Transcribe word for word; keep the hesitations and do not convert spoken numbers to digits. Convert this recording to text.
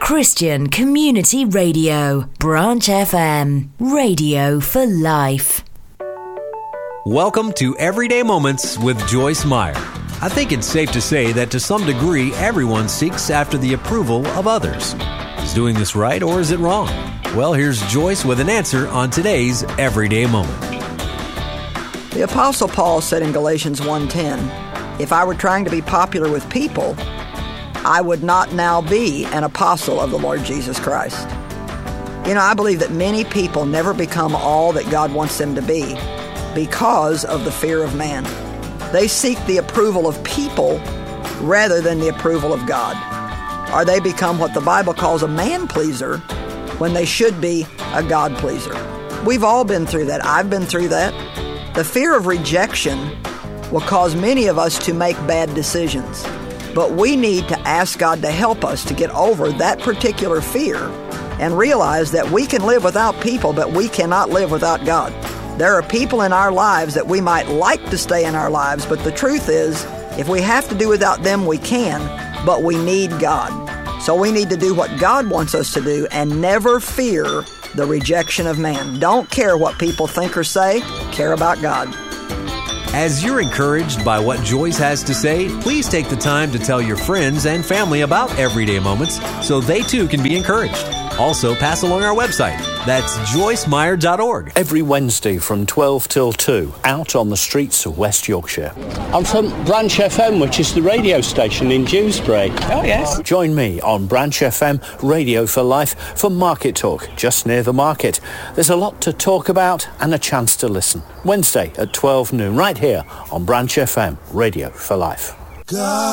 Christian Community Radio, Branch F M, radio for life. Welcome to Everyday Moments with Joyce Meyer. I think it's safe to say that to some degree, everyone seeks after the approval of others. Is doing this right or is it wrong? Well, here's Joyce with an answer on today's Everyday Moment. The Apostle Paul said in Galatians one ten, if I were trying to be popular with people, I would not now be an apostle of the Lord Jesus Christ. You know, I believe that many people never become all that God wants them to be because of the fear of man. They seek the approval of people rather than the approval of God. Or they become what the Bible calls a man pleaser when they should be a God pleaser. We've all been through that. I've been through that. The fear of rejection will cause many of us to make bad decisions. But we need to ask God to help us to get over that particular fear and realize that we can live without people, but we cannot live without God. There are people in our lives that we might like to stay in our lives, but the truth is, if we have to do without them, we can, but we need God. So we need to do what God wants us to do and never fear the rejection of man. Don't care what people think or say, care about God. As you're encouraged by what Joyce has to say, please take the time to tell your friends and family about Everyday Moments so they too can be encouraged. Also, pass along our website. That's joyce meyer dot org. Every Wednesday from twelve till two, out on the streets of West Yorkshire. I'm from Branch F M, which is the radio station in Dewsbury. Oh, yes. Join me on Branch F M, Radio for Life, for Market Talk, just near the market. There's a lot to talk about and a chance to listen. Wednesday at twelve noon, right here on Branch F M, Radio for Life. God.